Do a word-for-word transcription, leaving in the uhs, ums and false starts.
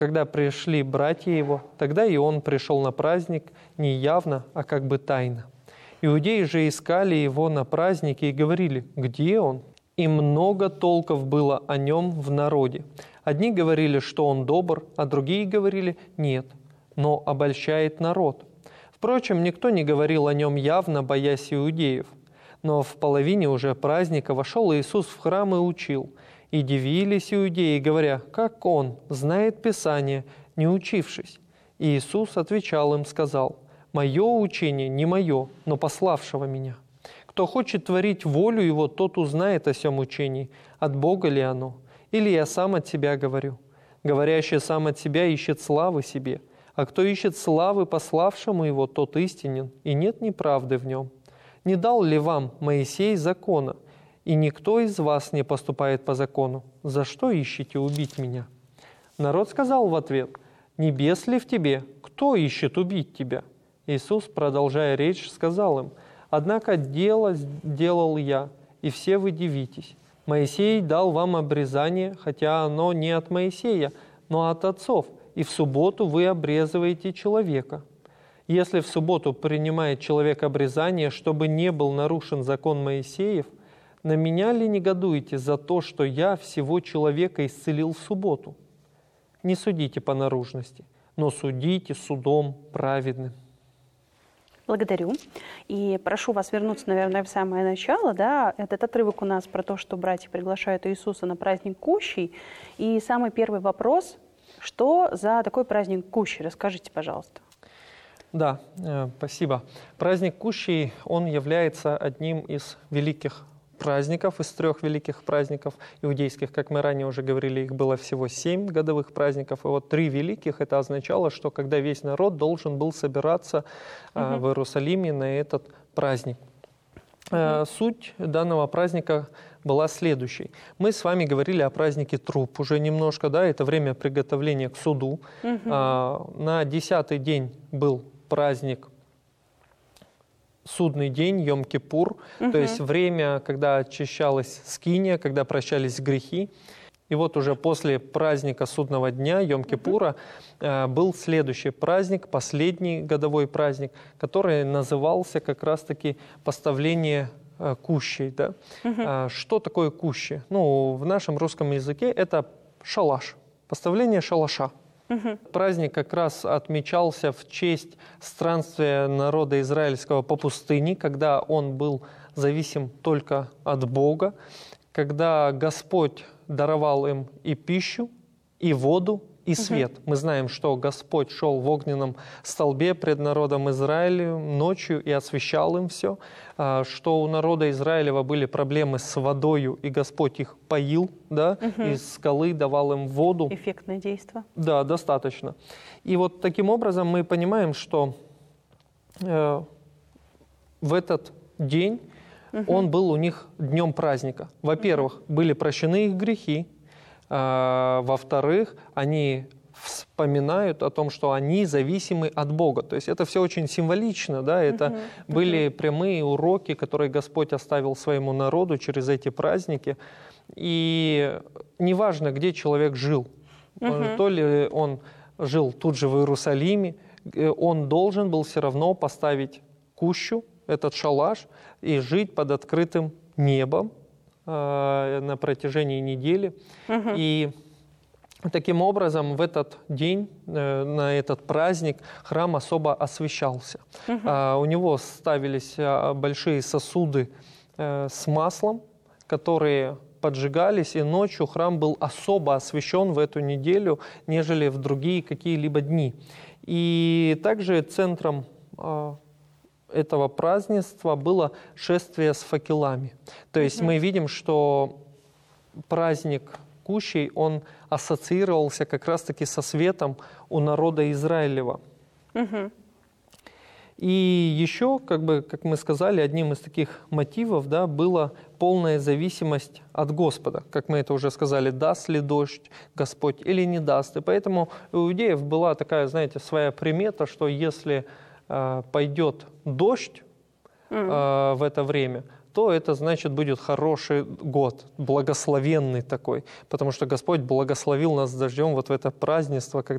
Когда пришли братья его, тогда и он пришел на праздник не явно, а как бы тайно. Иудеи же искали его на празднике и говорили: «Где он?» И много толков было о нем в народе. Одни говорили, что он добр, а другие говорили: «Нет, но обольщает народ». Впрочем, никто не говорил о нем явно, боясь иудеев. Но в половине уже праздника вошел Иисус в храм и учил. И дивились иудеи, говоря: «Как он знает Писание, не учившись?» И Иисус отвечал им, сказал: «Мое учение не мое, но пославшего меня. Кто хочет творить волю его, тот узнает о сем учении, от Бога ли оно, или я сам от себя говорю. Говорящий сам от себя ищет славы себе, а кто ищет славы пославшему его, тот истинен, и нет неправды в нем. Не дал ли вам Моисей закона, и никто из вас не поступает по закону? За что ищете убить меня?» Народ сказал в ответ: «Небес ли в тебе? Кто ищет убить тебя?» Иисус, продолжая речь, сказал им: «Однако дело сделал я, и все вы дивитесь. Моисей дал вам обрезание, хотя оно не от Моисея, но от отцов, и в субботу вы обрезываете человека. Если в субботу принимает человек обрезание, чтобы не был нарушен закон Моисеев, на меня ли негодуете за то, что я всего человека исцелил в субботу? Не судите по наружности, но судите судом праведным». Благодарю. И прошу вас вернуться, наверное, в самое начало. Да? Этот отрывок у нас про то, что братья приглашают Иисуса на праздник Кущей. И самый первый вопрос: что за такой праздник Кущей? Расскажите, пожалуйста. Да, э, спасибо. Праздник Кущей, он является одним из великих праздников, из трех великих праздников иудейских. Как мы ранее уже говорили, их было всего семь годовых праздников. И вот три великих, это означало, что когда весь народ должен был собираться угу. э, в Иерусалиме на этот праздник. Угу. Э, суть данного праздника была следующей. Мы с вами говорили о празднике Труп уже немножко, да, это время приготовления к суду. Угу. Э, на десятый день был праздник Судный день, Йом-Кипур, угу. то есть время, когда очищалась скиния, когда прощались грехи. И вот уже после праздника Судного дня, Йом-Кипура, угу. был следующий праздник, последний годовой праздник, который назывался как раз-таки поставление кущей. Да? Угу. Что такое кущи? Ну, в нашем русском языке это шалаш, поставление шалаша. Угу. Праздник как раз отмечался в честь странствия народа израильского по пустыне, когда он был зависим только от Бога, когда Господь даровал им и пищу, и воду, и свет. Угу. Мы знаем, что Господь шел в огненном столбе пред народом Израиля ночью и освещал им все, что у народа Израилева были проблемы с водою, и Господь их поил, да, угу. из скалы давал им воду. Эффектное действие. Да, достаточно. И вот таким образом мы понимаем, что э, в этот день угу. он был у них днем праздника. Во-первых, угу. были прощены их грехи. Во-вторых, они вспоминают о том, что они зависимы от Бога. То есть это все очень символично, да? Это uh-huh. были uh-huh. прямые уроки, которые Господь оставил своему народу через эти праздники. И неважно, где человек жил, uh-huh. то ли он жил тут же в Иерусалиме, он должен был все равно поставить кущу, этот шалаш, и жить под открытым небом на протяжении недели. Uh-huh. И таким образом в этот день, на этот праздник, храм особо освещался. Uh-huh. У него ставились большие сосуды с маслом, которые поджигались, и ночью храм был особо освещен в эту неделю, нежели в другие какие-либо дни. И также центром этого празднества было шествие с факелами. То есть mm-hmm. мы видим, что праздник Кущей, он ассоциировался как раз-таки со светом у народа Израилева. Mm-hmm. И еще, как бы, как мы сказали, одним из таких мотивов, да, была полная зависимость от Господа. Как мы это уже сказали, даст ли дождь Господь или не даст. И поэтому у иудеев была такая, знаете, своя примета, что если пойдет дождь mm. э, в это время, то это значит будет хороший год, благословенный такой, потому что Господь благословил нас дождем вот в это празднество, когда